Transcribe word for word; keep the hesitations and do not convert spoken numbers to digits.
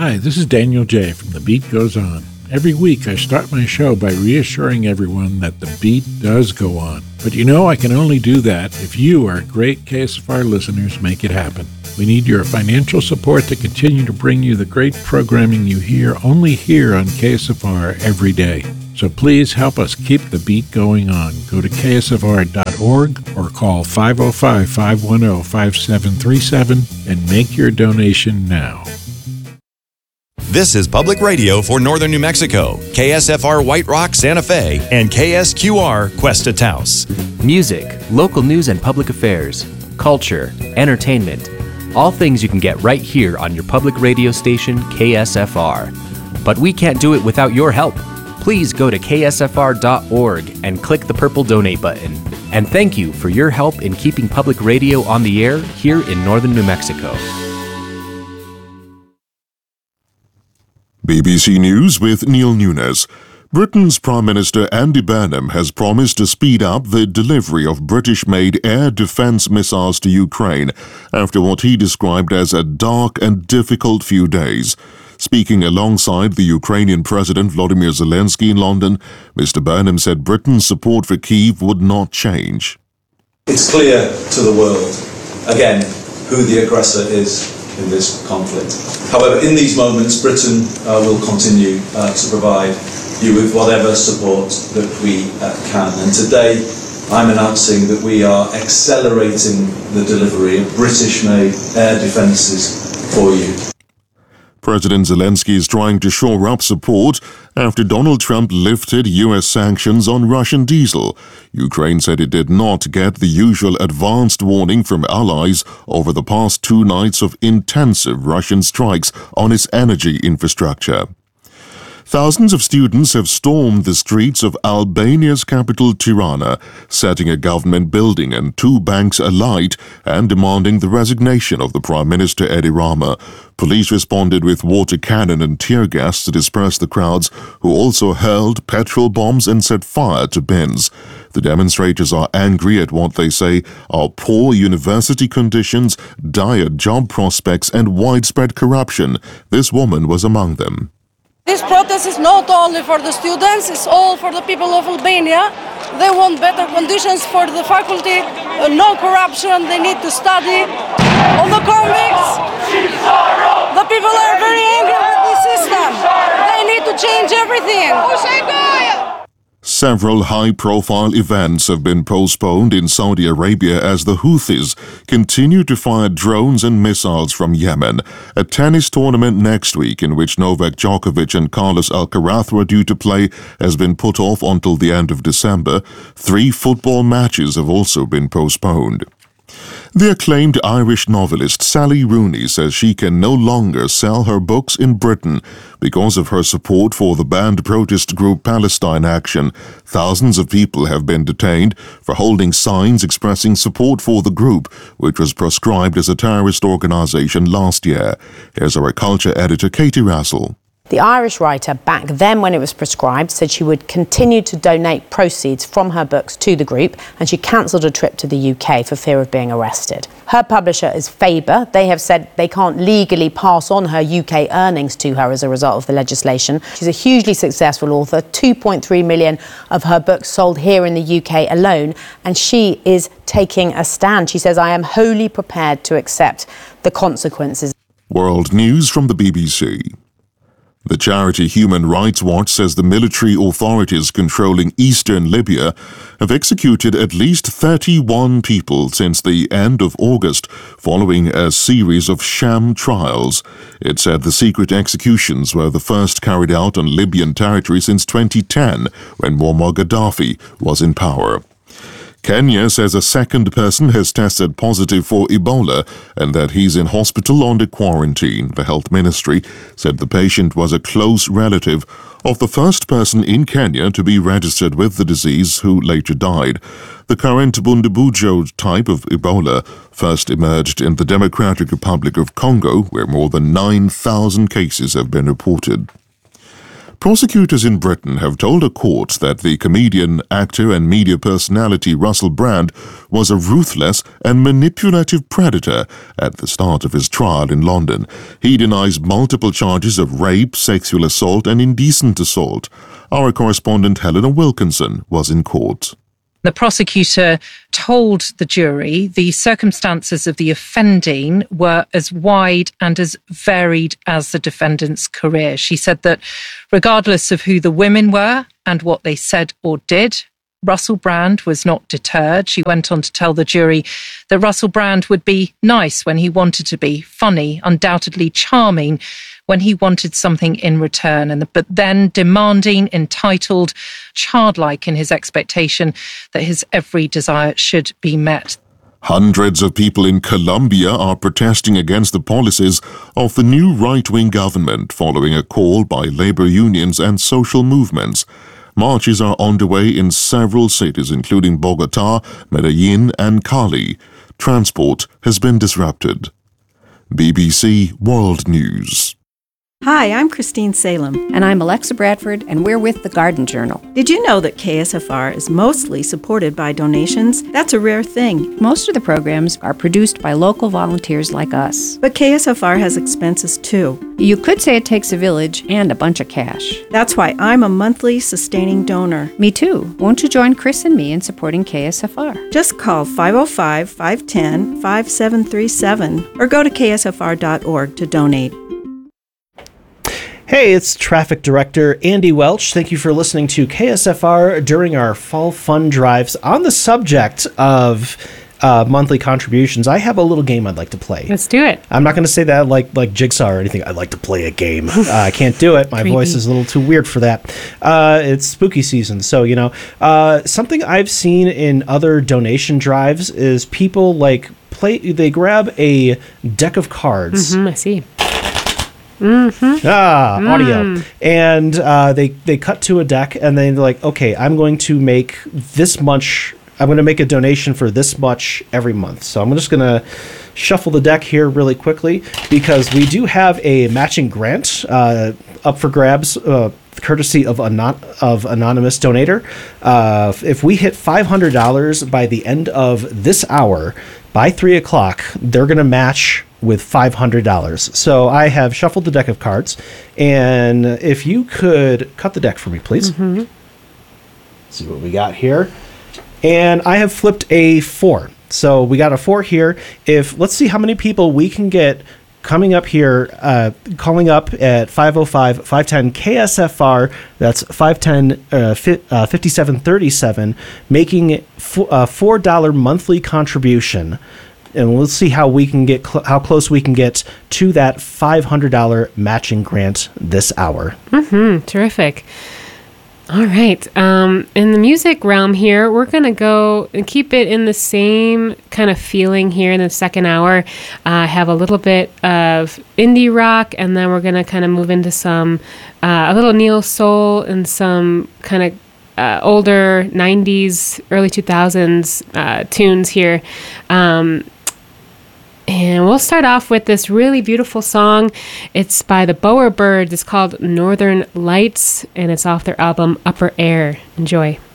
Hi, this is Daniel J. from The Beat Goes On. Every week I start my show by reassuring everyone that the beat does go on. But you know, I can only do that if you, our great K S F R listeners, make it happen. We need your financial support to continue to bring you the great programming you hear only here on K S F R every day. So please help us keep the beat going on. Go to K S F R dot org or call five oh five, five one oh, five seven three seven and make your donation now. This is Public Radio for Northern New Mexico, K S F R White Rock, Santa Fe, and K S Q R Cuesta Taos. Music, local news and public affairs, culture, entertainment, all things you can get right here on your public radio station, K S F R. But we can't do it without your help. Please go to K S F R dot org and click the purple donate button. And thank you for your help in keeping public radio on the air here in Northern New Mexico. B B C News with Neil Nunes. Britain's Prime Minister Andy Burnham has promised to speed up the delivery of British-made air defense missiles to Ukraine after what he described as a dark and difficult few days. Speaking alongside the Ukrainian President Volodymyr Zelensky in London, Mister Burnham said Britain's support for Kyiv would not change. It's clear to the world, again, who the aggressor is in this conflict. However, in these moments, Britain uh, will continue uh, to provide you with whatever support that we uh, can. And today, I'm announcing that we are accelerating the delivery of British-made air defences for you. President Zelensky is trying to shore up support after Donald Trump lifted U S sanctions on Russian diesel. Ukraine said it did not get the usual advanced warning from allies over the past two nights of intensive Russian strikes on its energy infrastructure. Thousands of students have stormed the streets of Albania's capital Tirana, setting a government building and two banks alight and demanding the resignation of the Prime Minister Edi Rama. Police responded with water cannon and tear gas to disperse the crowds, who also hurled petrol bombs and set fire to bins. The demonstrators are angry at what they say are poor university conditions, dire job prospects, and widespread corruption. This woman was among them. This protest is not only for the students, it's all for the people of Albania. They want better conditions for the faculty, uh, no corruption, they need to study. On the convicts, the people are very angry with the system. They need to change everything. Several high-profile events have been postponed in Saudi Arabia as the Houthis continue to fire drones and missiles from Yemen. A tennis tournament next week in which Novak Djokovic and Carlos Alcaraz were due to play has been put off until the end of December. Three football matches have also been postponed. The acclaimed Irish novelist Sally Rooney says she can no longer sell her books in Britain because of her support for the banned protest group Palestine Action. Thousands of people have been detained for holding signs expressing support for the group, which was proscribed as a terrorist organization last year. Here's our culture editor Katie Rassel. The Irish writer, back then when it was prescribed, said she would continue to donate proceeds from her books to the group, and she cancelled a trip to the U K for fear of being arrested. Her publisher is Faber. They have said they can't legally pass on her U K earnings to her as a result of the legislation. She's a hugely successful author, two point three million of her books sold here in the U K alone, and she is taking a stand. She says, "I am wholly prepared to accept the consequences." World News from the B B C. The charity Human Rights Watch says the military authorities controlling eastern Libya have executed at least thirty-one people since the end of August, following a series of sham trials. It said the secret executions were the first carried out on Libyan territory since twenty ten, when Muammar Gaddafi was in power. Kenya says a second person has tested positive for Ebola and that he's in hospital under quarantine. The health ministry said the patient was a close relative of the first person in Kenya to be registered with the disease, who later died. The current Bundibugyo type of Ebola first emerged in the Democratic Republic of Congo, where more than nine thousand cases have been reported. Prosecutors in Britain have told a court that the comedian, actor, and media personality Russell Brand was a ruthless and manipulative predator at the start of his trial in London. He denies multiple charges of rape, sexual assault, and indecent assault. Our correspondent Helena Wilkinson was in court. The prosecutor told the jury the circumstances of the offending were as wide and as varied as the defendant's career. She said that regardless of who the women were and what they said or did, Russell Brand was not deterred. She went on to tell the jury that Russell Brand would be nice when he wanted to be, funny, undoubtedly charming when he wanted something in return, and but then demanding, entitled, childlike in his expectation that his every desire should be met. Hundreds of people in Colombia are protesting against the policies of the new right-wing government following a call by labor unions and social movements. Marches are underway in several cities, including Bogota, Medellin, and Cali. Transport has been disrupted. B B C World News. Hi, I'm Christine Salem. And I'm Alexa Bradford, and we're with the Garden Journal. Did you know that K S F R is mostly supported by donations? That's a rare thing. Most of the programs are produced by local volunteers like us. But K S F R has expenses too. You could say it takes a village and a bunch of cash. That's why I'm a monthly sustaining donor. Me too. Won't you join Chris and me in supporting K S F R? Just call five oh five, five one zero, five seven three seven or go to k s f r dot org to donate. Hey, it's Traffic Director Andy Welch. Thank you for listening to K S F R during our fall fun drives. On the subject of uh, monthly contributions, I have a little game I'd like to play. Let's do it. I'm not going to say that like like Jigsaw or anything. I'd like to play a game. uh, I can't do it. My Creepy. voice is a little too weird for that. Uh, it's spooky season, so, you know. Uh, something I've seen in other donation drives is people, like, play. They grab a deck of cards. Mm-hmm, I see. Mm-hmm. Ah, Mm. audio. And uh, they, they cut to a deck, and then they're like, okay, I'm going to make this much, I'm going to make a donation for this much every month. So I'm just going to shuffle the deck here really quickly, because we do have a matching grant uh, up for grabs, uh, courtesy of, anon- of anonymous donator. Uh, if we hit five hundred dollars by the end of this hour, by three o'clock, they're going to match with five hundred dollars. So I have shuffled the deck of cards, and if you could cut the deck for me, please. Mm-hmm. See what we got here. And I have flipped a four. So we got a four here. If let's see how many people we can get coming up here, uh, calling up at five oh five, five one zero, K S F R. That's five one zero, uh, fi- uh, fifty-seven thirty-seven, making f- a four dollars monthly contribution. And we'll see how we can get cl- how close we can get to that five hundred dollars matching grant this hour. Mm-hmm. Terrific. All right. Um, in the music realm here, we're going to go and keep it in the same kind of feeling here in the second hour. I uh, have a little bit of indie rock, and then we're going to kind of move into some, uh, a little neo soul and some kind of uh, older nineties, early two thousands uh, tunes here. Um, And we'll start off with this really beautiful song. It's by the Bowerbirds. It's called Northern Lights, and it's off their album Upper Air. Enjoy.